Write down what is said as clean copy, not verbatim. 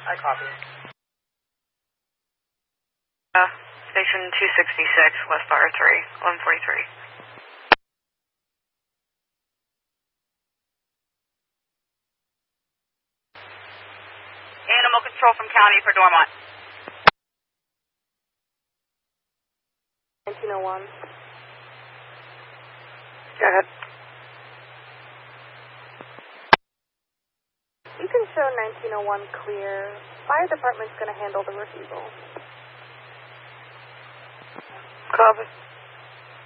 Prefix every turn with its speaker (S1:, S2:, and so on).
S1: I copy.
S2: Station 266, West R3, 143.
S3: Animal control from county for Dormont.
S2: 1901.
S3: Go ahead.
S2: You can show 1901 clear. Fire department's going to handle the refusal.
S3: Copy.